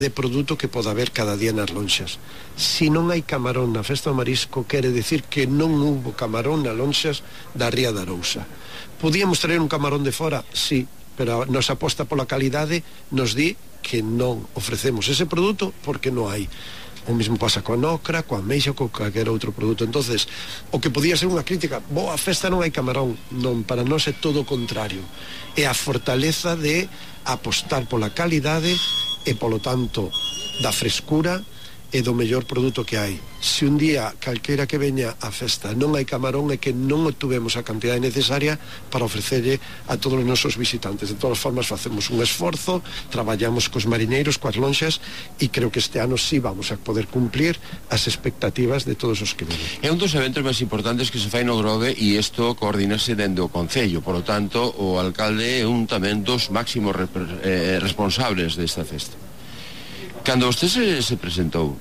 de produto que pode haber cada día nas lonxas. Si non hai camarón na Festa do Marisco, quere decir que non hubo camarón nas lonxas da Ría de Arousa. Podíamos traer un camarón de fora? Sí, pero a nosa aposta pola calidade nos di que non ofrecemos ese produto porque non hai. O mesmo pasa coa nocra, coa ameixa, co calquera outro produto. Entonces, o que podía ser unha crítica, boa festa non hai camarón, non, para nós é todo o contrario. É a fortaleza de apostar pola calidade e, polo tanto, da frescura e do mellor produto que hai. Se un día calquera que veña a festa non hai camarón, é que non obtuvemos a cantidade necesaria para ofrecerlle a todos os nosos visitantes. De todas formas, facemos un esforzo, traballamos cos marineiros, coas lonxas, e creo que este ano sí vamos a poder cumplir as expectativas de todos os que veñen. É un dos eventos máis importantes que se fai no Grove, e isto coordinase dende o Concello. Por lo tanto, o alcalde é un tamén dos máximos responsables desta festa. Cando vostede se presentou,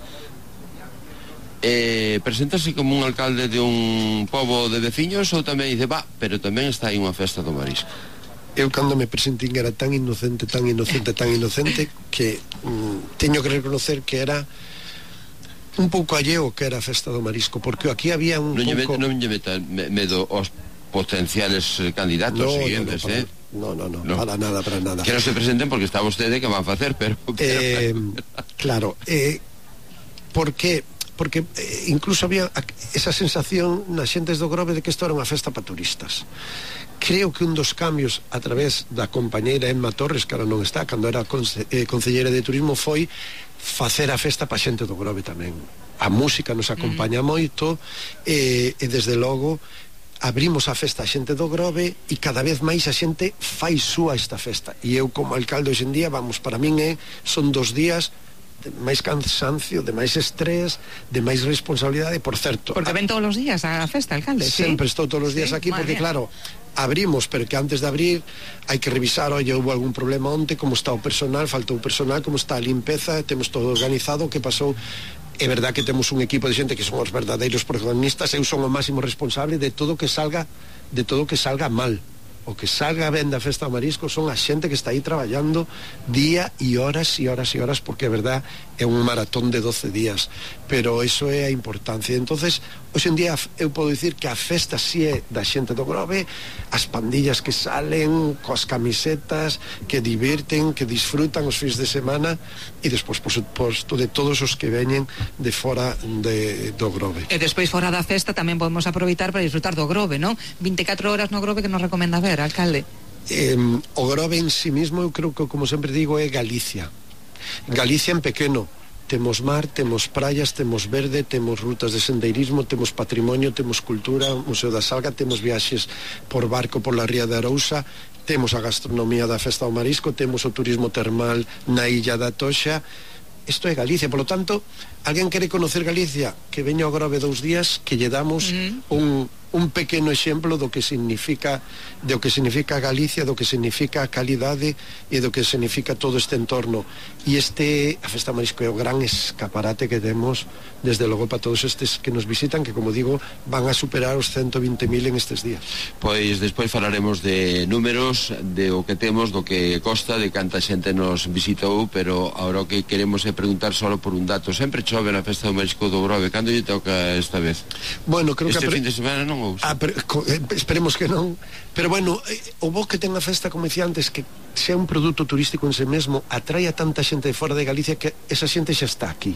preséntase como un alcalde de un pobo de veciños, ou tamén dice, pero tamén está aí unha festa do marisco? Eu cando me presentín era tan inocente que teño que reconocer que era un pouco alleo que era a festa do marisco, porque aquí había un pouco... Non lle meta medo aos potenciales candidatos siguientes, No, para nada. Que non se presenten porque está vostede que van a facer, pero... Claro, porque incluso había esa sensación nas xentes do Grove de que isto era unha festa para turistas. Creo que un dos cambios a través da compañeira Emma Torres, que ahora non está, cando era concelleira de turismo, foi facer a festa para xente do Grove tamén. A música nos acompaña moito e desde logo abrimos a festa a xente do Grove e cada vez máis a xente fai súa esta festa. E eu como alcalde hoxe en día, para min son 2 días de máis cansancio, de máis estrés, de máis responsabilidade, por certo. Porque ven todos os días a festa, alcalde, sempre estou todos os días aquí, porque claro, abrimos, pero que antes de abrir hai que revisar, oye, houve algún problema onte, como está o personal, faltou o personal, como está a limpeza, temos todo organizado, o que pasou. É verdad que temos un equipo de xente que son os verdadeiros protagonistas. Eu son o máximo responsable de todo que salga mal. O que salga ben da Festa do Marisco son a xente que está aí traballando día e horas, porque é verdad, é un maratón de 12 días, pero iso é a importancia. Entonces, hoxe en día eu podo dicir que a festa si é da xente do Grove, as pandillas que salen coas camisetas, que divirten, que disfrutan os fins de semana, e despois, por suposto, de todos os que veñen de fora do Grove. E despois fora da festa tamén podemos aproveitar para disfrutar do Grove, non? 24 horas no Grove, que nos recomenda ver, alcalde? O Grove en sí mismo, eu creo que, como sempre digo, é Galicia. Galicia en pequeno. Temos mar, temos praias, temos verde, temos rutas de sendeirismo, temos patrimonio, temos cultura, Museo da Salga, temos viaxes por barco por la Ría de Arousa, temos a gastronomía da Festa do Marisco, temos o turismo termal na Illa da Toxa. Isto é Galicia, polo tanto, alguén quere conocer Galicia, que veña ao Grove 2 días, que lle damos un pequeno exemplo do que significa Galicia, do que significa a calidade e do que significa todo este entorno. E a Festa do Marisco é o gran escaparate que temos, desde logo, para todos estes que nos visitan, que, como digo, van a superar os 120.000 en estes días. Pois despois falaremos de números, de o que temos, do que costa, de canta xente nos visitou, pero agora o que queremos é preguntar só por un dato. Sempre chove na Festa do Marisco do Grove. Cando lle toca esta vez? Bueno, creo que fin de semana non? Esperemos que non, pero bueno, o bo que ten a festa, como dicía antes, que sea un produto turístico en sí mesmo, atrae a tanta xente de fora de Galicia que esa xente xa está aquí.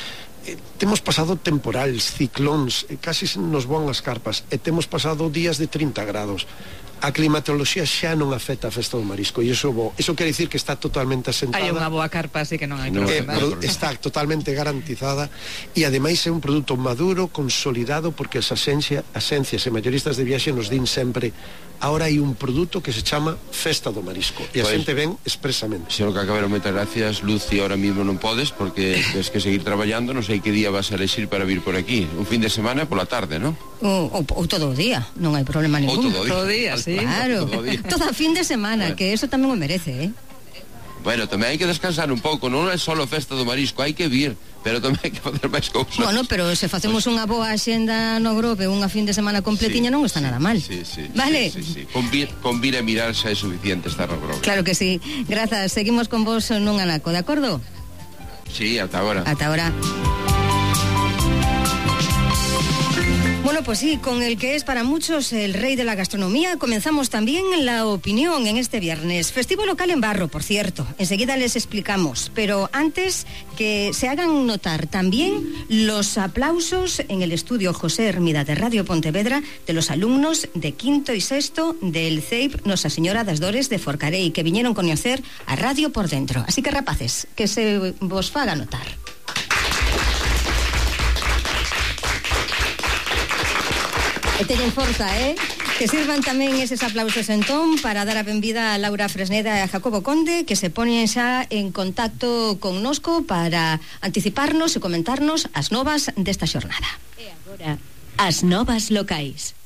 Temos pasado temporales, ciclóns, casi nos voan as carpas, e temos pasado días de 30 grados. A climatoloxía xa non afecta a Festa do Marisco, e iso quere dicir que está totalmente asentada. Hai unha boa carpa, así que non hai problema. Está totalmente garantizada, e ademais é un produto maduro, consolidado, porque as axencias e mayoristas de viaxe nos din sempre: ahora hai un produto que se chama Festa do Marisco, e a xente ven expresamente. Señor Cacabero, moitas gracias. Luci, ahora mismo non podes, porque tens que seguir traballando. Non sei que día vas a elegir para vir por aquí. Un fin de semana pola tarde, non? Ou todo o día, non hai problema ningún. Todo o día, sí. Claro, todo fin de semana, que eso tamén o merece, Bueno, tamén hai que descansar un pouco, non é só Festa do Marisco, hai que vir, pero tamén hai que facer máis cousas. Bueno, pero se facemos unha boa axenda no Grove, unha fin de semana completiña, non está nada mal. Sí. Vale? Sí. Convir e mirar xa é suficiente estar no Grove. Claro que sí. Grazas, seguimos con vos nun anaco, de acordo? Sí, ata ahora. Ata ahora. Bueno, pues sí, con el que es para muchos el rey de la gastronomía, comenzamos también la opinión en este viernes. Festivo local en Barro, por cierto. Enseguida les explicamos. Pero antes que se hagan notar también los aplausos en el estudio José Hermida de Radio Pontevedra de los alumnos de quinto y sexto del CEIP Nosa Señora das Dores de Forcarei, que vinieron conocer a Radio por dentro. Así que, rapaces, que se vos faga notar. E teñen forza, Que sirvan tamén eses aplausos entón para dar a benvida a Laura Fresneda e a Jacobo Conde, que se ponen xa en contacto connosco para anticiparnos e comentarnos as novas desta xornada. E agora, as novas locais.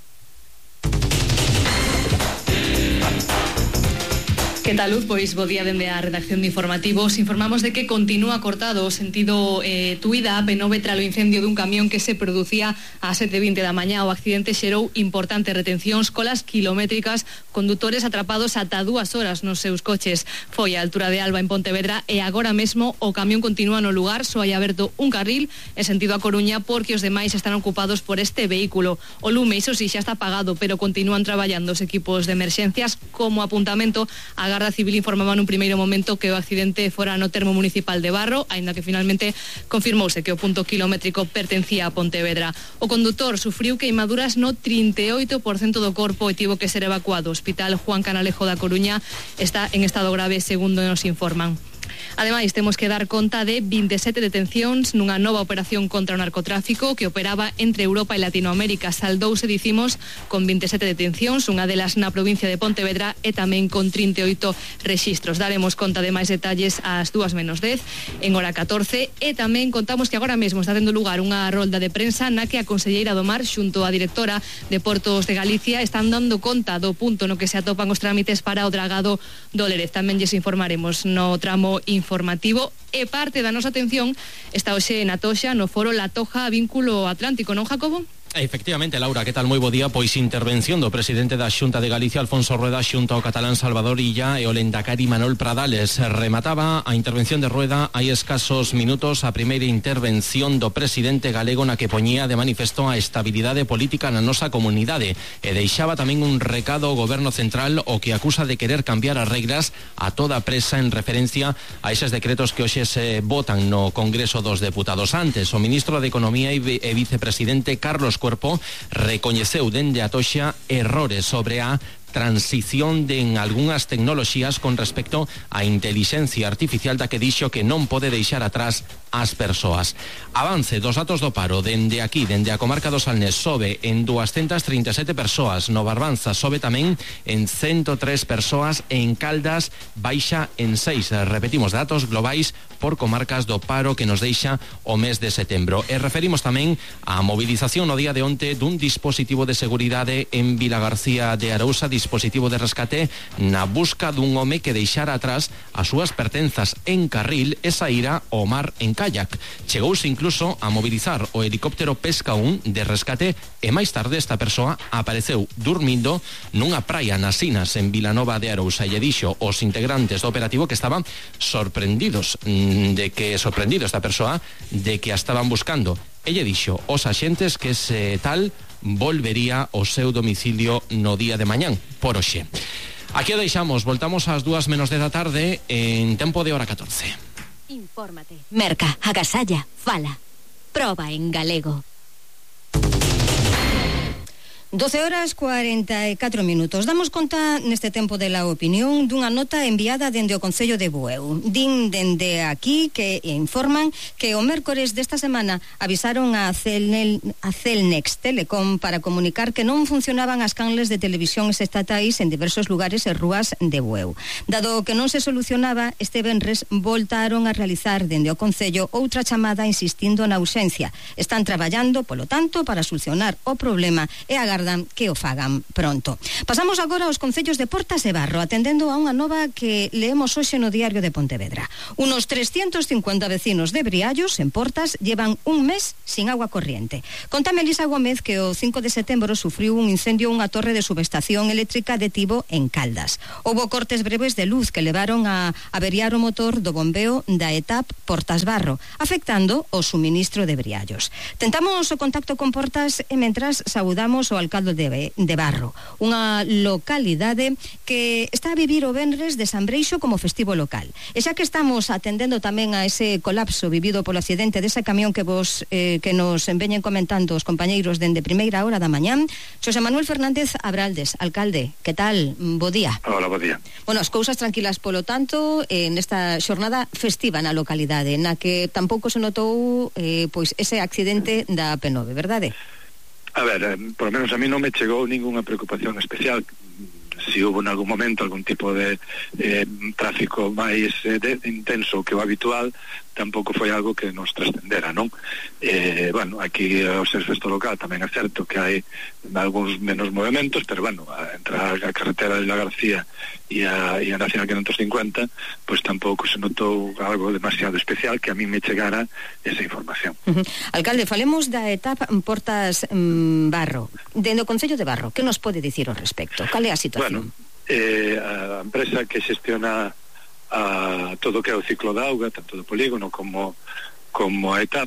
Que tal, Luz? Pois bo día dende a redacción de informativos. Informamos de que continúa cortado o sentido Tuída AP9 tralo incendio dun camión que se producía a 7:20 da mañá. O accidente xerou importantes retencións, colas kilométricas, condutores atrapados ata 2 horas nos seus coches. Foi a altura de Alba en Pontevedra e agora mesmo o camión continúa no lugar, só hai aberto un carril en sentido a Coruña porque os demais están ocupados por este vehículo. O lume, iso sí, xa está apagado, pero continúan traballando os equipos de emerxencias. Como apuntamento, a Garda Civil informaba nun primeiro momento que o accidente fora no termo municipal de Barro, aínda que finalmente confirmouse que o punto kilométrico pertencía a Pontevedra. O condutor sufriu queimaduras no 38% do corpo e tivo que ser evacuado. O Hospital Juan Canalejo da Coruña está en estado grave, segundo nos informan. Ademais, temos que dar conta de 27 detencións nunha nova operación contra o narcotráfico que operaba entre Europa e Latinoamérica. Saldouse, dicimos, con 27 detencións, unha delas na provincia de Pontevedra e tamén con 38 rexistros. Daremos conta de máis detalles ás 2:10 en hora 14 e tamén contamos que agora mesmo está tendo lugar unha rolda de prensa na que a conselleira do Mar xunto á directora de Portos de Galicia están dando conta do punto no que se atopan os trámites para o dragado do Lérez. Tamén lles informaremos no tramo informativo e parte da nosa atención está hoxe na Toxa no foro La Toja Vínculo Atlántico, non, Jacobo? Efectivamente, Laura, que tal? Moi bo día. Pois intervención do presidente da Xunta de Galicia, Alfonso Rueda, xunto ao catalán Salvador Illa e o lendakari Manuel Pradales. Remataba a intervención de Rueda hai escasos minutos a primeira intervención do presidente galego na que poñía de manifesto a estabilidade política na nosa comunidade e deixaba tamén un recado ao goberno central o que acusa de querer cambiar as regras a toda presa en referencia a eses decretos que hoxe se votan no Congreso dos Deputados. Antes, o ministro de Economía e vicepresidente Carlos Cuerpo recoñeceu dende a Toxa errores sobre a transición en algunhas tecnoloxías con respecto á intelixencia artificial da que dixo que non pode deixar atrás as persoas. Avance dos datos do paro dende aquí, dende a comarca do Salnés, sobe en 237 persoas, no Barbanza sobe tamén en 103 persoas, en Caldas baixa en 6. Repetimos, datos globais por comarcas do paro que nos deixa o mes de setembro. E referimos tamén á movilización no día de onte dun dispositivo de seguridade en Vilagarcía de Arousa, dispositivo de rescate na busca dun home que deixara atrás as súas pertenzas en carril e saíra ao mar en kayak. Chegouse incluso a mobilizar o helicóptero Pesca 1 de rescate e máis tarde esta persoa apareceu dormindo nunha praia nas Sinas en Vilanova de Arousa e dixo os integrantes do operativo que estaban sorprendido esta persoa de que a estaban buscando. Ella dixo os axentes que ese tal volvería ao seu domicilio no día de mañán, por hoxe. Aquí o deixamos, voltamos ás 2:10 da tarde en tempo de hora 14. Infórmate, merca, agasalla, fala, proba en galego. 12:44. Damos conta neste tempo de la opinión dunha nota enviada dende o Concello de Bueu. Din dende aquí que informan que o mércores desta semana avisaron a Celnex Telecom para comunicar que non funcionaban as canles de televisión estatais en diversos lugares e rúas de Bueu. Dado que non se solucionaba, este venres voltaron a realizar dende o Concello outra chamada insistindo na ausencia. Están traballando, polo tanto, para solucionar o problema e agardar agardan que o fagan pronto. Pasamos agora aos concellos de Portas e Barro, atendendo a unha nova que leemos hoxe no Diario de Pontevedra. Unos 350 vecinos de Briallos, en Portas, llevan un mes sin agua corriente. Contame Elisa Gómez que o 5 de setembro sufriu un incendio unha torre de subestación eléctrica de Tibo en Caldas. Houbo cortes breves de luz que levaron a averiar o motor do bombeo da ETAP Portas Barro, afectando o suministro de Briallos. Tentamos o contacto con Portas e mentras saudamos o alcalde de Barro, unha localidade que está a vivir o venres de San Breixo como festivo local. E xa que estamos atendendo tamén a ese colapso vivido polo accidente dese camión que que nos veñen comentando os compañeiros dende primeira hora da mañán, Xosé Manuel Fernández Abraldes, alcalde, que tal? Bo día. Hola, bo día. Bueno, as cousas tranquilas polo tanto nesta xornada festiva na localidade, na que tampouco se notou pois ese accidente da P9, verdade? A ver, por lo menos a mí non me chegou ninguna preocupación especial. Si hubo en algún momento algún tipo de tráfico máis intenso que o habitual, tampouco foi algo que nos trascendera, non? Bueno, aquí ao ser festo local tamén é certo que hai algúns menos movimentos, pero bueno, entre a carretera de la García e a Nacional 550, pois tampouco se notou algo demasiado especial que a mí me chegara esa información. Alcalde, falemos da etapa Portas Barro, dentro do Concello de Barro, que nos pode dicir ao respecto? Cal é a situación? Bueno, a empresa que xestiona a todo o que é o ciclo da auga, tanto do polígono como a ETAP,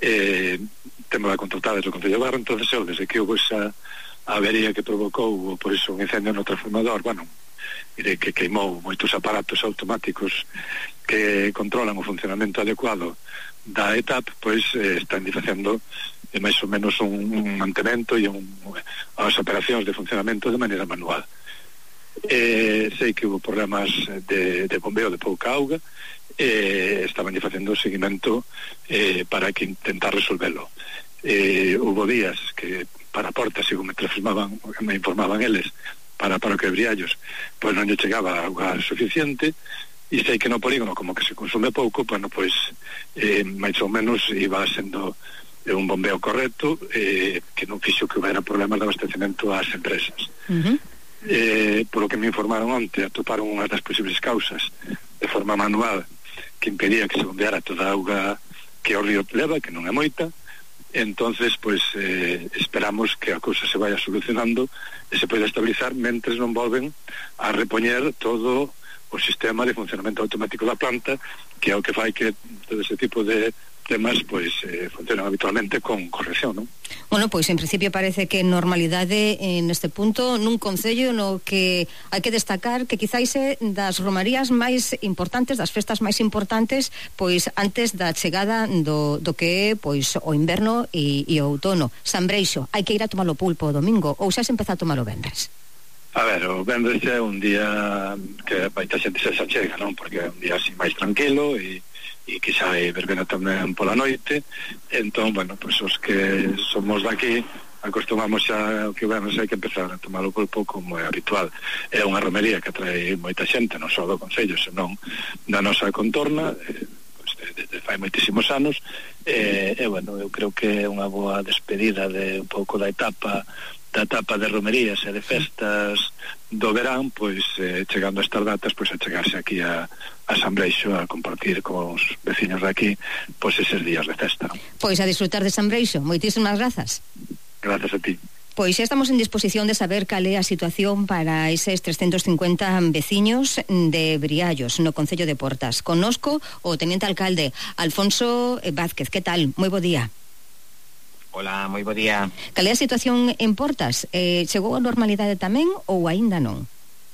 temos a contratada do Concello de Barro. Entonces, desde que houve esa avería que provocou por iso un incendio no transformador, bueno, mire que queimou moitos aparatos automáticos que controlan o funcionamento adecuado da ETAP, pois están facendo máis ou menos un mantemento e as operacións de funcionamento de maneira manual. Sei que hubo problemas de bombeo de pouca auga, estaban facendo o seguimento para que intentar resolvelo. Hubo días que para Portas, según me informaban eles, para o que Briallos, pois non lle chegaba auga suficiente, e sei que no polígono, como que se consume pouco, bueno, pois máis ou menos iba sendo un bombeo correcto, que non fixo que houbera problemas de abastecemento ás empresas. Por lo que me informaron onte, atoparon unha das posibles causas de forma manual que impedía que se bombeara toda a auga que o río leva, que non é moita. Entonces, pois esperamos que a cousa se vaya solucionando e se poida estabilizar mentres non volven a repoñer todo o sistema de funcionamento automático da planta, que é o que fai que todo ese tipo de temas pois funcionan habitualmente con corrección, non? Bueno, pois en principio parece que normalidade neste punto nun concello no que hai que destacar que quizáis é das romarías máis importantes, das festas máis importantes, pois antes da chegada do que é pois o inverno e o outono. San Breixo, hai que ir a tomar o pulpo o domingo ou xa se empeza a tomar o venres? A ver, o venres é un día que baita xente se achega, non? Porque é un día así máis tranquilo e que xa hai verbena tamén pola noite. Entón, bueno, pois os que somos daqui acostumamos xa o que venres hai que empezar a tomar o pulpo como é habitual. É unha romería que atrae moita xente, non só do concello, senón da nosa contorna, desde fai moitísimos anos, e bueno, eu creo que é unha boa despedida de un pouco da etapa de romerías e de festas do verán, pois chegando a estas datas, pois a chegarse aquí a San Breixo a compartir con os veciños de aquí pois eses días de festa. Pois a disfrutar de San Breixo. Moitísimas grazas. Gracias a ti. Pois xa estamos en disposición de saber cal é a situación para eses 350 veciños de Briallos no Concello de Portas. Connosco o teniente alcalde Alfonso Vázquez. Que tal? Moi bo día. Hola, moi bo día. Cal é a situación en Portas? Chegou a normalidade tamén ou aínda non?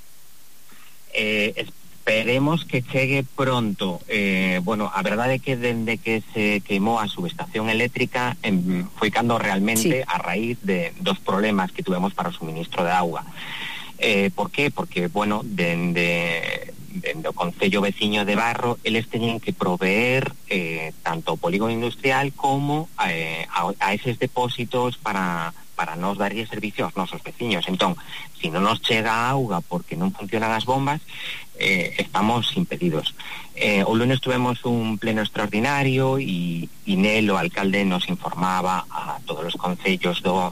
Esperemos que chegue pronto. Bueno, a verdade é que dende que se queimou a subestación eléctrica foi cando realmente a raíz dos problemas que tuvemos para o suministro de auga. Por qué? Porque, bueno, dende o Concello Veciño de Barro, eles teñen que proveer tanto o polígono industrial como a eses depósitos para para nos darlle servicio aos nosos veciños. Entón, se non nos chega auga porque non funcionan as bombas, estamos impedidos. O lunes tuvemos un pleno extraordinario e nel o alcalde nos informaba a todos os concelleiros do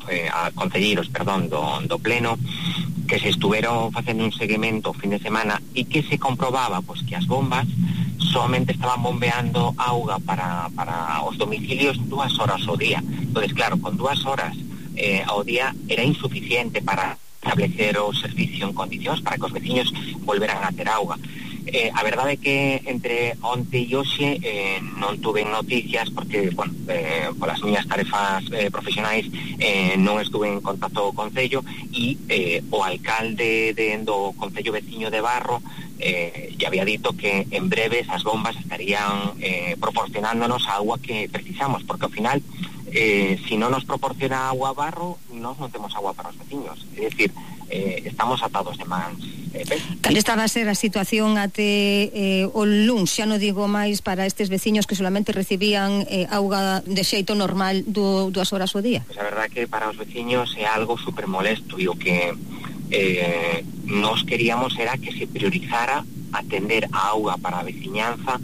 pleno que se estuveron facendo un seguimento o fin de semana e que se comprobaba que as bombas solamente estaban bombeando auga para os domicilios 2 horas ao día. Entonces, claro, con 2 horas ao día era insuficiente para establecer o servicio en condicións para que os veciños volveran a ter auga. A verdade é que entre onte e hoxe non tuve noticias porque, polas miñas tarefas profesionais non estuve en contacto co Concello e o alcalde do Concello veciño de Barro ya había dito que en breves as bombas estarían proporcionándonos a agua que precisamos, porque ao final si non nos proporciona agua a Barro, non temos agua para os veciños. É dicir, estamos atados de mans. Cal estaba a ser a situación até o luns, xa non digo máis para estes veciños que solamente recibían auga de xeito normal 2 horas ao día? Pois a verdade que para os veciños é algo super molesto e o que nos queríamos era que se priorizara atender a auga para a veciñanza,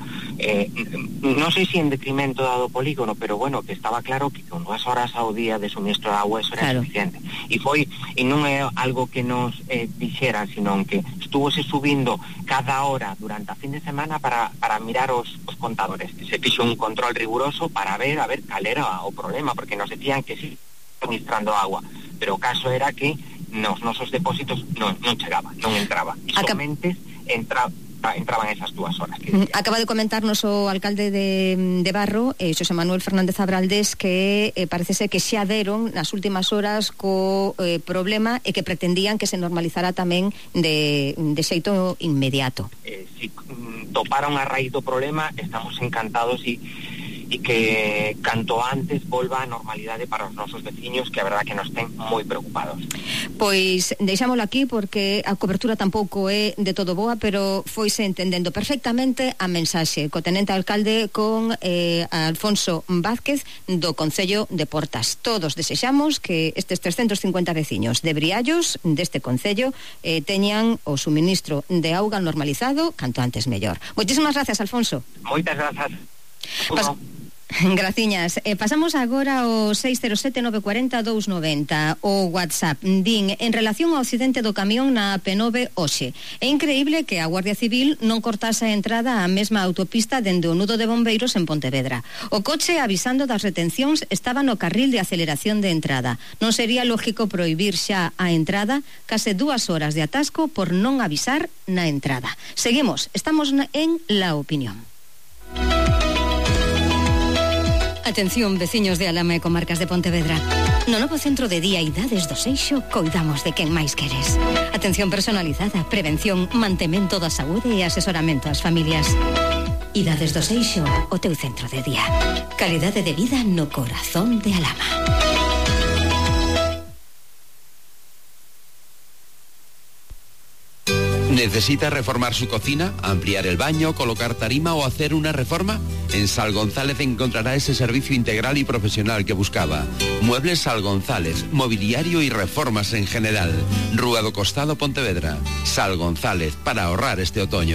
non sei se en detrimento do polígono, pero bueno, que estaba claro que con 2 horas ao día de suministro de agua eso era suficiente. E non é algo que nos dixeran, sino que estuvose subindo cada hora durante a fin de semana para mirar os contadores. Se fixo un control riguroso para ver cal era o problema, porque nos decían que sí, suministrando agua, pero o caso era que nos nosos depósitos non chegaba, non entraba. E somente entraban esas 2 horas. Acaba de comentarnos o alcalde de Barro, Xosé Manuel Fernández Abraldés, que parece ser que xa deron nas últimas horas co problema e que pretendían que se normalizara tamén de xeito inmediato. Si toparon a raíz do problema, estamos encantados e que canto antes volva a normalidade para os nosos veciños, que a verdade que nos ten moi preocupados. Pois deixámoslo aquí porque a cobertura tampouco é de todo boa, pero foise entendendo perfectamente a mensaxe co tenente alcalde con Alfonso Vázquez do Concello de Portas. Todos desexamos que estes 350 veciños de Briallos deste Concello teñan o suministro de auga normalizado canto antes mellor. Moitísimas gracias, Alfonso. Moitas grazas. Graciñas. Pasamos agora ao 607-940-290 o WhatsApp. Din, en relación ao accidente do camión na P9 hoxe, é increíble que a Guardia Civil non cortase a entrada á mesma autopista dende o nudo de bombeiros en Pontevedra. O coche avisando das retencións estaba no carril de aceleración de entrada. Non sería lógico prohibir xa a entrada, case 2 horas de atasco por non avisar na entrada. Seguimos, estamos en La Opinión. Atención, veciños de Alama e comarcas de Pontevedra. No novo centro de día Idades do Seixo coidamos de quen máis queres. Atención personalizada, prevención, mantemento da saúde e asesoramento ás familias. Idades do Seixo, o teu centro de día. Calidade de vida no corazón de Alama. ¿Necesita reformar su cocina, ampliar el baño, colocar tarima o hacer una reforma? En Sal González encontrará ese servicio integral y profesional que buscaba. Muebles Sal González, mobiliario y reformas en general. Rúa do Costado, Pontevedra. Sal González, para ahorrar este otoño.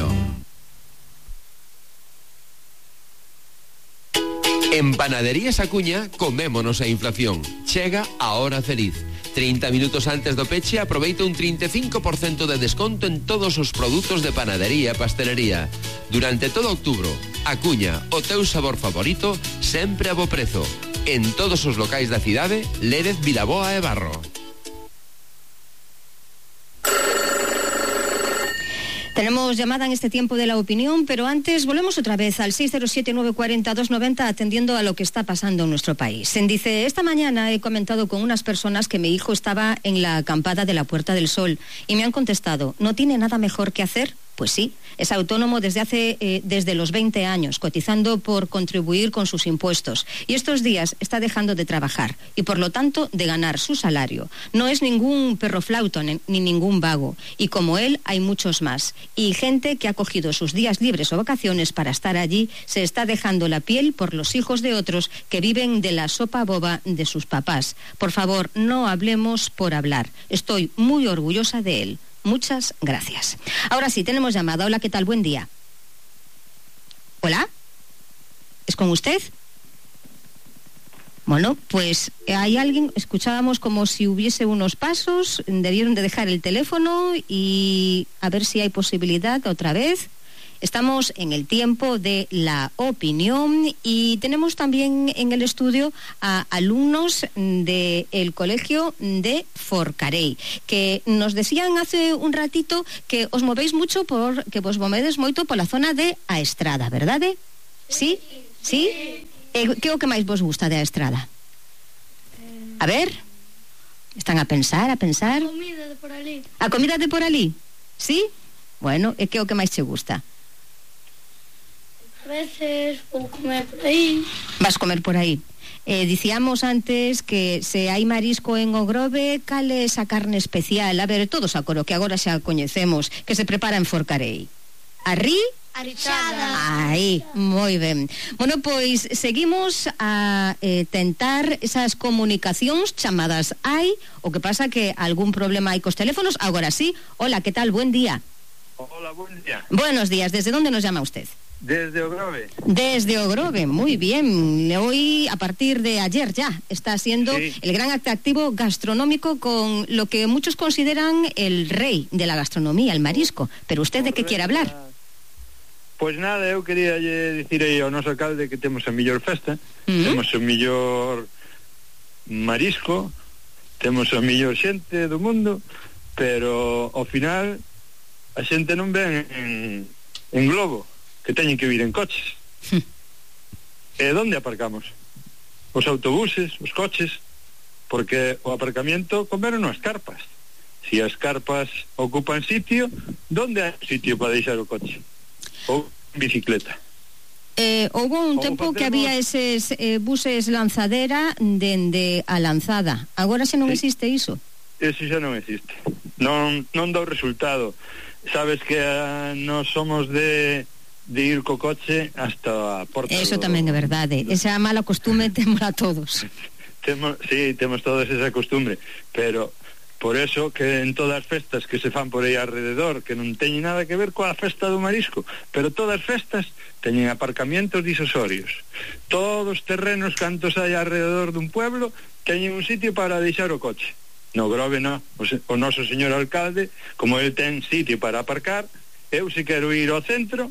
En Panaderías Acuña, comémonos a inflación. Chega a hora feliz. 30 minutos antes do peche aproveita un 35% de desconto en todos os produtos de panadería e pastelería. Durante todo outubro, Acuña, o teu sabor favorito, sempre a bo prezo. En todos os locais da cidade, Lérez, Vilaboa e Barro. Tenemos llamada en este tiempo de La Opinión, pero antes volvemos otra vez al 607-940-290 atendiendo a lo que está pasando en nuestro país. Dice, esta mañana he comentado con unas personas que mi hijo estaba en la acampada de la Puerta del Sol y me han contestado, ¿no tiene nada mejor que hacer? Pues sí, es autónomo desde los 20 años, cotizando por contribuir con sus impuestos. Y estos días está dejando de trabajar y, por lo tanto, de ganar su salario. No es ningún perroflauto ni ningún vago. Y como él, hay muchos más. Y gente que ha cogido sus días libres o vacaciones para estar allí, se está dejando la piel por los hijos de otros que viven de la sopa boba de sus papás. Por favor, no hablemos por hablar. Estoy muy orgullosa de él. Muchas gracias. Ahora sí, tenemos llamada. Hola, ¿qué tal? Buen día. ¿Hola? ¿Es con usted? Bueno, pues hay alguien, escuchábamos como si hubiese unos pasos, debieron de dejar el teléfono y a ver si hay posibilidad otra vez. Estamos en el tiempo de la opinión y tenemos también en el estudio a alumnos del colegio de Forcarei, que nos decían hace un ratito que os movéis moito pola zona de A Estrada, verdade? Sí? Sí? Que é o que máis vos gusta de A Estrada? A ver, están a pensar. A comida de por ali. A comida de por ali? Sí? Bueno, e que é o que máis che gusta? A veces vou comer por aí. Vas comer por aí. Dicíamos antes que se hai marisco en Ogrove, cal é esa carne especial? A ver, todos a coro, que agora xa coñecemos, que se prepara en Forcarei. Arrí? Arichada. Aí, moi ben. Bueno, pois seguimos a tentar esas comunicacións chamadas hai, o que pasa que algún problema hai cos teléfonos. Agora sí. Hola, que tal? Buen día. Hola, buen día. Buenos días. ¿Desde dónde nos llama usted? Desde Ogrove. Desde Ogrove, muy bien. Hoy, a partir de ayer ya, está siendo el gran atractivo gastronómico con lo que muchos consideran el rey de la gastronomía, el marisco. Pero usted, ¿de qué quiere hablar? Pois nada, eu quería dicir aí ao noso alcalde que temos a mellor festa, temos o mellor marisco, temos a mellor xente do mundo, pero ao final a xente non ven en globo, que teñen que vir en coches. E onde aparcamos? Os autobuses, os coches, porque o aparcamiento comeron as carpas. Si as carpas ocupan sitio, onde hai sitio para deixar o coche? Ou en bicicleta. Houve un tempo que había eses buses lanzadera dende a Lanzada. Agora xa non existe iso. Eso xa non existe. Non dá o resultado. Sabes que nós somos de ir co coche hasta a porta. Eso tamén é verdade. Esa mala costume temos a todos. Temos todos esa costumbre, pero por eso que en todas as festas que se fan por aí alrededor, que non teñen nada que ver coa festa do marisco, pero todas as festas teñen aparcamientos disosorios. Todos os terrenos cantos hai alrededor dun pueblo teñen un sitio para deixar o coche. No Grove non. O noso señor alcalde, como ele ten sitio para aparcar, eu se quero ir ao centro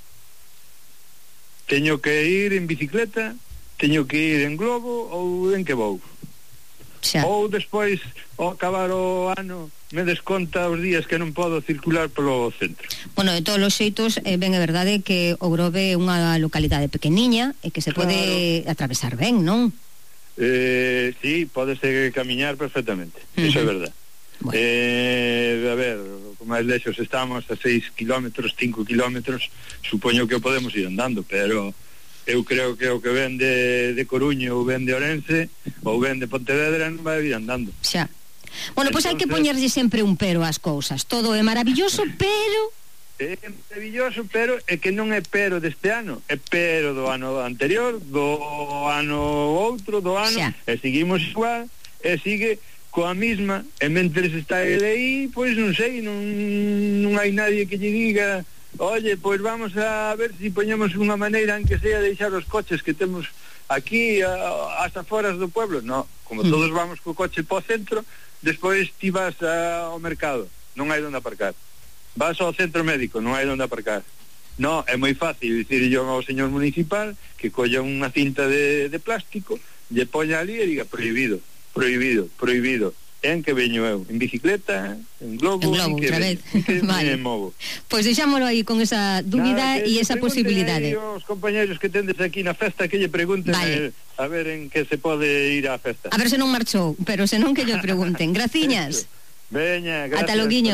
teño que ir en bicicleta, teño que ir en globo ou en que vou. Xa. Ou despois, ao acabar o ano, me desconta os días que non podo circular polo centro. Bueno, de todos os xeitos, ben é verdade que o Grove é unha localidade pequeniña e que se pode atravesar ben, non? Sí, podese camiñar perfectamente, eso é verdade. Bueno. A ver, como máis lexos estamos a 6 kilómetros, 5 kilómetros, supoño que podemos ir andando, pero eu creo que o que ven de Coruña ou ven de Orense ou ven de Pontevedra non vai ir andando. Xa. Bueno, pois hai que poñerlle sempre un pero ás cousas. Todo é maravilloso, pero... É maravilloso, pero é que non é pero deste ano, é pero do ano anterior, do ano outro, do ano, xa. E seguimos igual, e sigue coa misma, e mentres está ele aí, pois non sei, non hai nadie que lle diga... Oye, pois vamos a ver se poñemos unha maneira en que sea deixar os coches que temos aquí as aforas do pueblo. No, como todos vamos co coche po centro, despois ti vas ao mercado, non hai onde aparcar. Vas ao centro médico, non hai onde aparcar. No, é moi fácil dicir yo ao señor municipal que colla unha cinta de plástico, lle poña ali e diga prohibido, prohibido, prohibido. En que veño eu, en bicicleta, en globo, outra vez. Vale. Pois deixámolo aí con esa dúbida e esa posibilidade. Os compañeros que tendes aquí na festa que lle pregunten a ver en que se pode ir á festa. A ver se non marchou, pero se non que lle pregunten. Graciñas. Veña, gracias. Ata loguiño.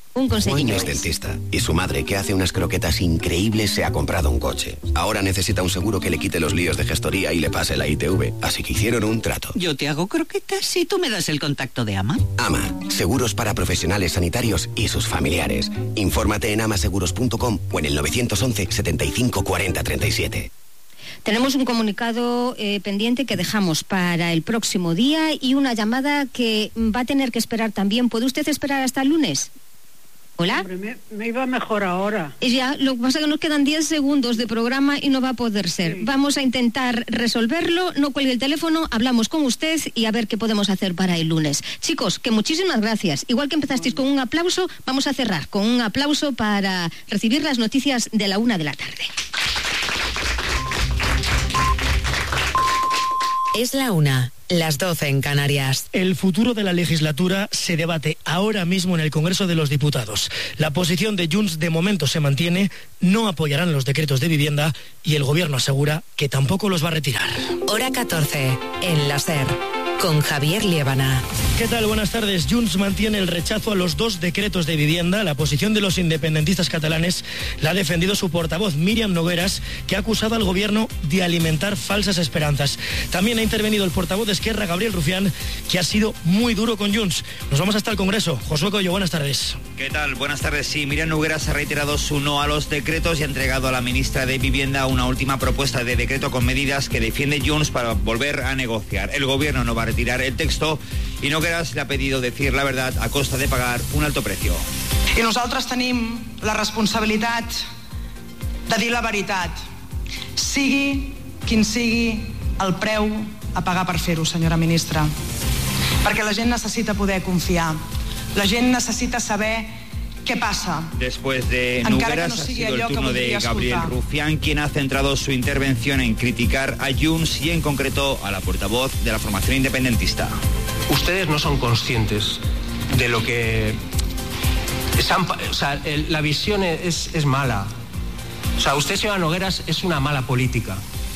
Un consejillo. Juan es dentista y su madre, que hace unas croquetas increíbles, se ha comprado un coche. Ahora necesita un seguro que le quite los líos de gestoría y le pase la ITV. Así que hicieron un trato. Yo te hago croquetas y tú me das el contacto de AMA. AMA, seguros para profesionales sanitarios y sus familiares. Infórmate en amaseguros.com o en el 911 75 40 37. Tenemos un comunicado pendiente que dejamos para el próximo día y una llamada que va a tener que esperar también. ¿Puede usted esperar hasta el lunes? ¿Hola? Hombre, me iba mejor ahora. Ya, lo que pasa es que nos quedan 10 segundos de programa y no va a poder ser. Sí. Vamos a intentar resolverlo, no cuelgue el teléfono, hablamos con usted y a ver qué podemos hacer para el lunes. Chicos, que muchísimas gracias. Igual que empezasteis con un aplauso, vamos a cerrar con un aplauso para recibir las noticias de la 1 de la tarde. Es la 1, las 12 en Canarias. El futuro de la legislatura se debate ahora mismo en el Congreso de los Diputados. La posición de Junts de momento se mantiene, no apoyarán los decretos de vivienda y el Gobierno asegura que tampoco los va a retirar. Hora 14, en la SER, con Javier Liébana. ¿Qué tal? Buenas tardes. Junts mantiene el rechazo a los 2 decretos de vivienda. La posición de los independentistas catalanes la ha defendido su portavoz Míriam Nogueras, que ha acusado al Gobierno de alimentar falsas esperanzas. También ha intervenido el portavoz de Esquerra, Gabriel Rufián, que ha sido muy duro con Junts. Nos vamos hasta el Congreso. Josué Coello, buenas tardes. ¿Qué tal? Buenas tardes. Sí, Míriam Nogueras ha reiterado su no a los decretos y ha entregado a la ministra de Vivienda una última propuesta de decreto con medidas que defiende Junts para volver a negociar. El Gobierno no va a retirar el texto i Nogueras le ha pedido decir la verdad a costa de pagar un alto precio. I nosaltres tenim la responsabilitat de dir la veritat, sigui quin sigui el preu a pagar per fer-ho, senyora ministra. Perquè la gent necessita poder confiar, la gent necessita saber ¿qué pasa? Después de Nogueras ha sido el turno de Gabriel Rufián, quien ha centrado su intervención en criticar a Junts y en concreto a la portavoz de la formación independentista. Ustedes no son conscientes de lo que... la visión es mala. O sea, usted, señora Nogueras, es una mala política.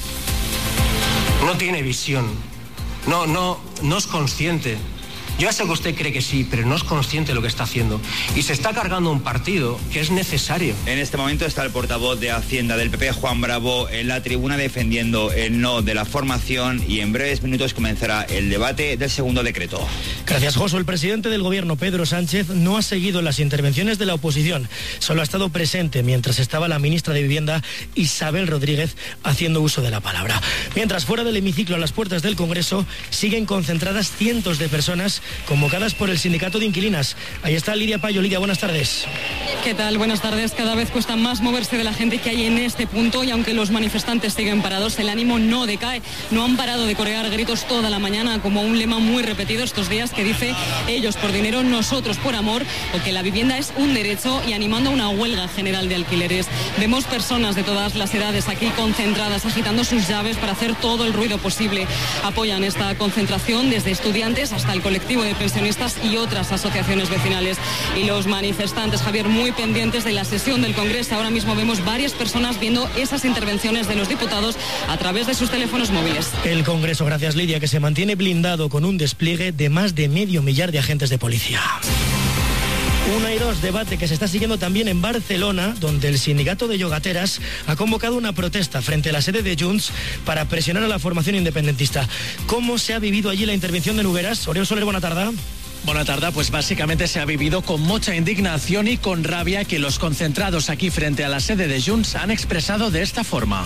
No tiene visión. No es consciente. Yo ya sé que usted cree que sí, pero no es consciente de lo que está haciendo. Y se está cargando un partido que es necesario. En este momento está el portavoz de Hacienda del PP, Juan Bravo, en la tribuna defendiendo el no de la formación y en breves minutos comenzará el debate del segundo decreto. Gracias, Josu. El presidente del Gobierno, Pedro Sánchez, no ha seguido las intervenciones de la oposición. Solo ha estado presente mientras estaba la ministra de Vivienda, Isabel Rodríguez, haciendo uso de la palabra. Mientras fuera del hemiciclo, a las puertas del Congreso, siguen concentradas cientos de personas convocadas por el sindicato de inquilinas. Ahí está Lidia Payo. Lidia, buenas tardes. ¿Qué tal? Buenas tardes. Cada vez cuesta más moverse de la gente que hay en este punto y aunque los manifestantes siguen parados, el ánimo no decae. No han parado de corear gritos toda la mañana como un lema muy repetido estos días que dice ellos por dinero, nosotros por amor, o que la vivienda es un derecho y animando a una huelga general de alquileres. Vemos personas de todas las edades aquí concentradas, agitando sus llaves para hacer todo el ruido posible. Apoyan esta concentración desde estudiantes hasta el colectivo de pensionistas y otras asociaciones vecinales. Y los manifestantes, Javier, muy pendientes de la sesión del Congreso. Ahora mismo vemos varias personas viendo esas intervenciones de los diputados a través de sus teléfonos móviles. El Congreso, gracias Lidia, que se mantiene blindado con un despliegue de más de 500 000 de agentes de policía. 1 y 2, debate que se está siguiendo también en Barcelona, donde el sindicato de yogateras ha convocado una protesta frente a la sede de Junts para presionar a la formación independentista. ¿Cómo se ha vivido allí la intervención de Nogueras? Oriol Soler, buena tarde. Buena tarde, pues básicamente se ha vivido con mucha indignación y con rabia que los concentrados aquí frente a la sede de Junts han expresado de esta forma.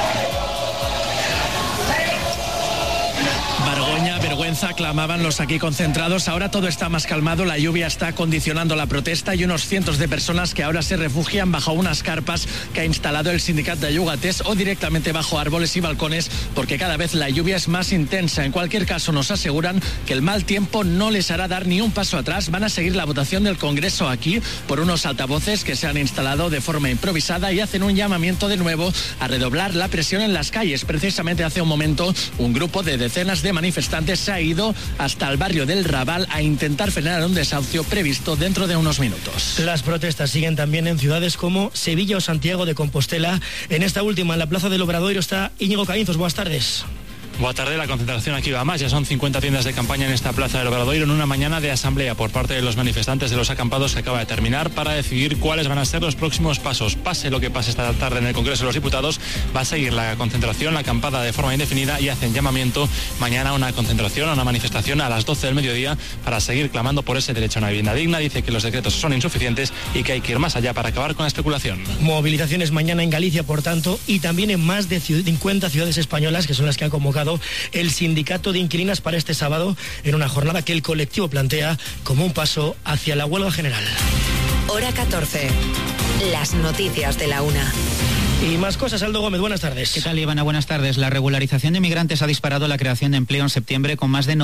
Vergüenza, clamaban los aquí concentrados. Ahora todo está más calmado, la lluvia está condicionando la protesta y unos cientos de personas que ahora se refugian bajo unas carpas que ha instalado el sindicato de yogates o directamente bajo árboles y balcones porque cada vez la lluvia es más intensa. En cualquier caso nos aseguran que el mal tiempo no les hará dar ni un paso atrás. Van a seguir la votación del Congreso aquí por unos altavoces que se han instalado de forma improvisada y hacen un llamamiento de nuevo a redoblar la presión en las calles. Precisamente hace un momento un grupo de decenas de manifestantes se ha ido hasta el barrio del Raval a intentar frenar un desahucio previsto dentro de unos minutos. Las protestas siguen también en ciudades como Sevilla o Santiago de Compostela. En esta última, en la Plaza del Obradoiro, está Íñigo Caínzos. Buenas tardes. Boa tarde, la concentración aquí va más. Ya son 50 tiendas de campaña en esta plaza del Obradoiro en una mañana de asamblea por parte de los manifestantes de los acampados que acaba de terminar para decidir cuáles van a ser los próximos pasos. Pase lo que pase esta tarde en el Congreso de los Diputados, va a seguir la concentración, la acampada de forma indefinida y hacen llamamiento mañana a una concentración, a una manifestación a las 12 del mediodía para seguir clamando por ese derecho a una vivienda digna. Dice que los decretos son insuficientes y que hay que ir más allá para acabar con la especulación. Movilizaciones mañana en Galicia, por tanto, y también en más de 50 ciudades españolas, que son las que han convocado el sindicato de inquilinas para este sábado, en una jornada que el colectivo plantea como un paso hacia la huelga general. Hora 14. Las noticias de la 1. Y más cosas, Aldo Gómez, buenas tardes. ¿Qué tal, Ivana? Buenas tardes. La regularización de migrantes ha disparado la creación de empleo en septiembre con más de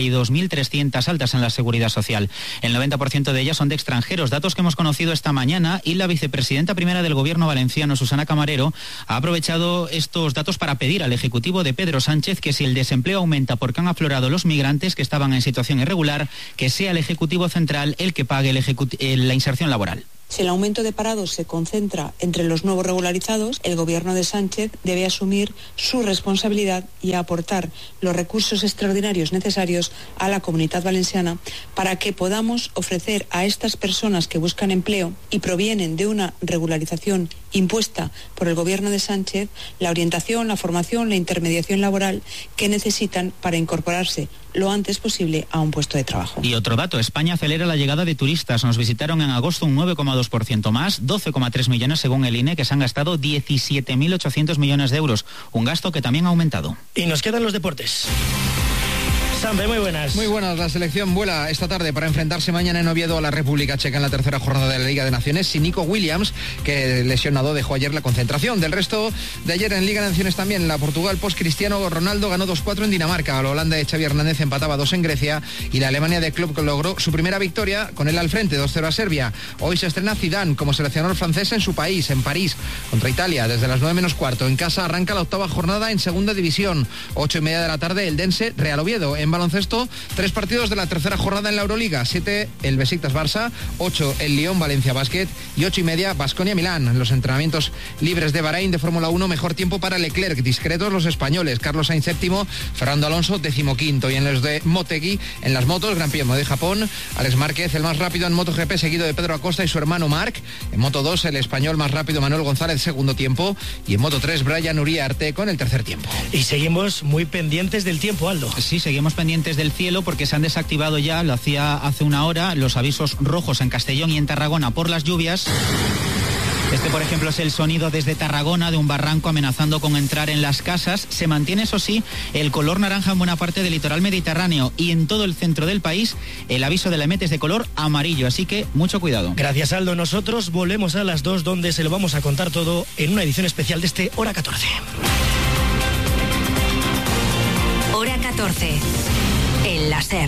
92.300 altas en la Seguridad Social. El 90% de ellas son de extranjeros, datos que hemos conocido esta mañana, y la vicepresidenta primera del Gobierno valenciano, Susana Camarero, ha aprovechado estos datos para pedir al Ejecutivo de Pedro Sánchez que si el desempleo aumenta porque han aflorado los migrantes que estaban en situación irregular, que sea el Ejecutivo Central el que pague la inserción laboral. Si el aumento de parados se concentra entre los nuevos regularizados, el Gobierno de Sánchez debe asumir su responsabilidad y aportar los recursos extraordinarios necesarios a la Comunidad Valenciana para que podamos ofrecer a estas personas que buscan empleo y provienen de una regularización impuesta por el Gobierno de Sánchez la orientación, la formación, la intermediación laboral que necesitan para incorporarse lo antes posible a un puesto de trabajo. Y otro dato, España acelera la llegada de turistas. Nos visitaron en agosto un 9,2% más, 12,3 millones según el INE, que se han gastado 17.800 millones de euros, un gasto que también ha aumentado. Y nos quedan los deportes. Sambe, muy buenas. Muy buenas. La selección vuela esta tarde para enfrentarse mañana en Oviedo a la República Checa en la tercera jornada de la Liga de Naciones sin Nico Williams, que lesionado dejó ayer la concentración. Del resto de ayer en Liga de Naciones también, la Portugal post-Cristiano Ronaldo ganó 2-4 en Dinamarca, la Holanda de Xavi Hernández empataba 2 en Grecia y la Alemania de Klopp logró su primera victoria con él al frente, 2-0 a Serbia. Hoy se estrena Zidane como seleccionador francés en su país, en París, contra Italia, desde las 9 menos cuarto. En casa arranca la octava jornada en segunda división, 8:30 de la tarde, el Dense Real Oviedo. En baloncesto, 3 partidos de la tercera jornada en la Euroliga, 7 el Besiktas Barça, 8 el Lyon Valencia Basket y 8:30 Baskonia Milán. En los entrenamientos libres de Bahrein de Fórmula 1, mejor tiempo para Leclerc, discretos los españoles, Carlos Sainz séptimo, Fernando Alonso 15º, y en los de Motegi, en las motos, Gran Premio de Japón, Alex Márquez el más rápido en MotoGP, seguido de Pedro Acosta y su hermano Marc. En Moto 2 el español más rápido Manuel González, segundo tiempo, y en Moto 3 Brian Uriarte con el tercer tiempo. Y seguimos muy pendientes del tiempo, Aldo. Sí, seguimos pendientes del cielo porque se han desactivado ya, lo hacía hace una hora, los avisos rojos en Castellón y en Tarragona por las lluvias. Este, por ejemplo, es el sonido desde Tarragona de un barranco amenazando con entrar en las casas. Se mantiene, eso sí, el color naranja en buena parte del litoral mediterráneo, y en todo el centro del país el aviso de la EMET es de color amarillo, así que mucho cuidado. Gracias, Aldo. Nosotros volvemos a las 2, donde se lo vamos a contar todo en una edición especial de este Hora 14. Hora 14. El láser.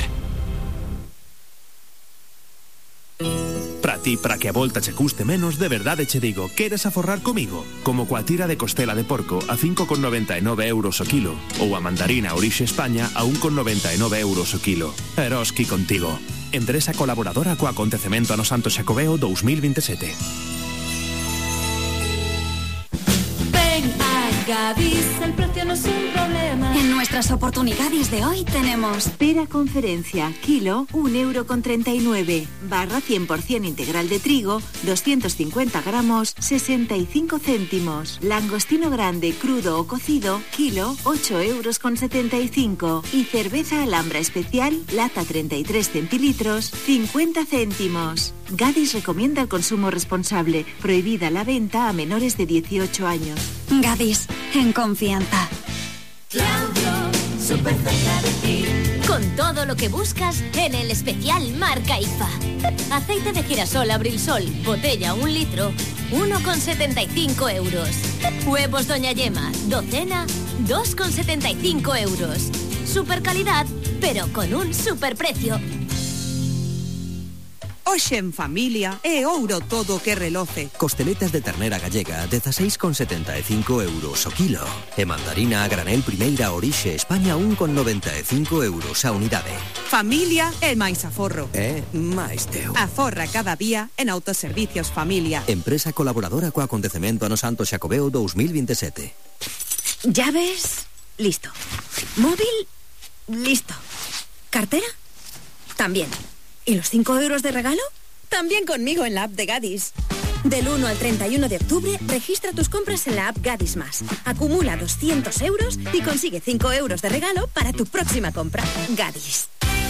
Para ti, para que a volta che custe menos, de verdade che digo, queres aforrar comigo? Como coa tira de costela de porco a 5,99 euros o kilo, ou a mandarina Orixe España a 1,99 euros o kilo. Eroski contigo. Empresa colaboradora co acontecemento ano Santo Xacobeo 2027. Gadis, el precio no es un problema. En nuestras oportunidades de hoy tenemos pera conferencia, kilo, 1,39 €, barra 100% integral de trigo, 250 gramos, 65 céntimos. Langostino grande, crudo o cocido, kilo, 8,75 €. Y cerveza Alhambra especial, lata 33 centilitros, 50 céntimos. Gadis recomienda el consumo responsable, prohibida la venta a menores de 18 años. Gadis, en confianza. Claudio, súper cerca de ti. Con todo lo que buscas en el especial marca IFA. Aceite de girasol Abrilsol, botella 1 litro, 1,75 €. Huevos Doña Yema, docena, 2,75 €. Super calidad, pero con un super precio. Hoxe en familia é ouro todo que reloce. Costeletas de ternera gallega, 16,75 euros o kilo. E mandarina a granel primeira Orixe España, 1,95 euros a unidade. Familia é máis aforro. É máis teu. Aforra cada día en Autoservicios Familia. Empresa colaboradora co acontecemento ano Santo Xacobeo 2027. ¿Llaves? Listo. Móvil, listo. ¿Cartera? También. ¿Y los 5 euros de regalo? También conmigo en la app de Gadis. Del 1 al 31 de octubre, registra tus compras en la app Gadis Más. Acumula 200 euros y consigue 5 euros de regalo para tu próxima compra. Gadis.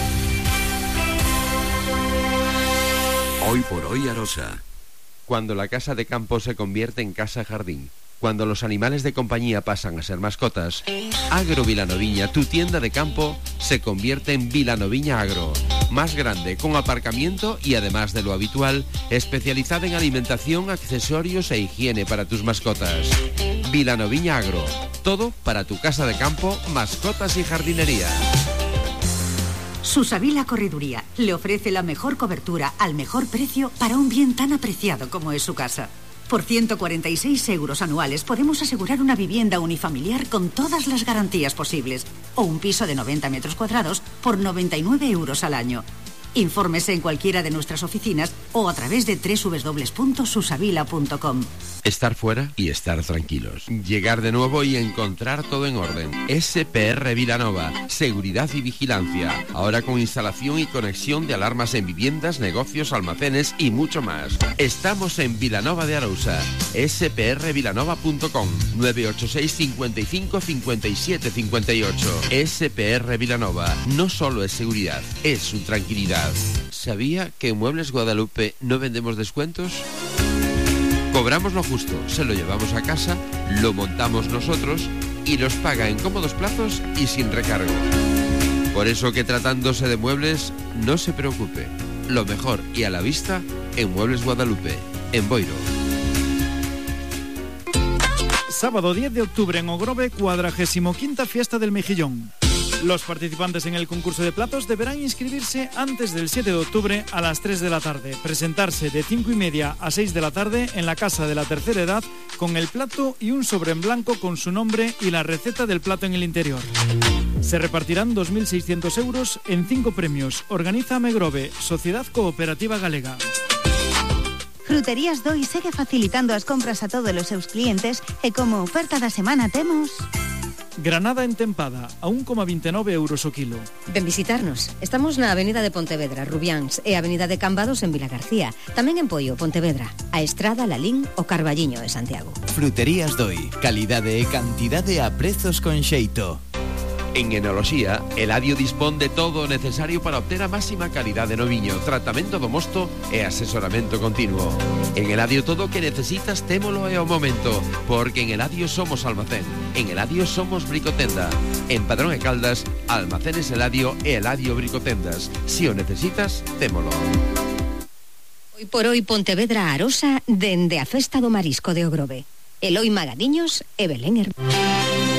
Hoy por hoy Arosa. Cuando la casa de campo se convierte en casa jardín. Cuando los animales de compañía pasan a ser mascotas, Agro Vilanoviña, tu tienda de campo, se convierte en Vilanoviña Agro. Más grande, con aparcamiento y además de lo habitual, especializada en alimentación, accesorios e higiene para tus mascotas. Vilanoviña Agro. Todo para tu casa de campo, mascotas y jardinería. Susavila Correduría le ofrece la mejor cobertura al mejor precio para un bien tan apreciado como es su casa. Por 146 euros anuales podemos asegurar una vivienda unifamiliar con todas las garantías posibles o un piso de 90 metros cuadrados por 99 euros al año. Infórmese en cualquiera de nuestras oficinas o a través de www.susavila.com. Estar fuera y estar tranquilos. Llegar de nuevo y encontrar todo en orden. SPR Vilanova. Seguridad y vigilancia. Ahora con instalación y conexión de alarmas en viviendas, negocios, almacenes y mucho más. Estamos en Vilanova de Arousa. sprvilanova.com 986 55 57 58. SPR Vilanova. No solo es seguridad, es su tranquilidad. ¿Sabía que en Muebles Guadalupe no vendemos descuentos? Cobramos lo justo, se lo llevamos a casa, lo montamos nosotros y los paga en cómodos plazos y sin recargo. Por eso que tratándose de muebles, no se preocupe. Lo mejor y a la vista en Muebles Guadalupe, en Boiro. Sábado 10 de octubre en Ogrove, 45ª Fiesta del Mejillón. Los participantes en el concurso de platos deberán inscribirse antes del 7 de octubre a las 3 de la tarde, presentarse de 5:30 a 6 de la tarde en la Casa de la Tercera Edad con el plato y un sobre en blanco con su nombre y la receta del plato en el interior. Se repartirán 2.600 euros en 5 premios. Organiza Megrove, Sociedad Cooperativa Galega. Fruterías Doi segue facilitando as compras a todos os seus clientes e como oferta da semana temos... Granada entempada, a 1,29 euros o kilo. Ven visitarnos. Estamos na Avenida de Pontevedra, Rubiáns, e Avenida de Cambados en Vilagarcía. Tamén en Poio, Pontevedra, a Estrada, Lalín o Carballiño de Santiago. Fruterías Doi, calidade e cantidade a prezos con xeito. En Enoloxía, Eladio dispón de todo o necesario para obter a máxima calidade no viño, tratamento do mosto e asesoramento continuo. En Eladio todo o que necesitas témolo e ao momento, porque en Eladio somos almacén, en Eladio somos bricotenda. En Padrón e Caldas, Almacenes Eladio e Eladio Bricotendas. Si o necesitas, témolo. Hoy por hoy Pontevedra Arosa dende a Festa do Marisco de Ogrove. Eloi Magadiños e Belén Hermano.